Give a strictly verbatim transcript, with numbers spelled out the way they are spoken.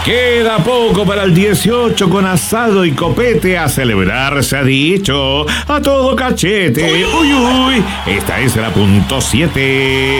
Queda poco para el dieciocho con asado y copete, a celebrar se ha dicho, a todo cachete. Uy, uy, esta es la punto siete.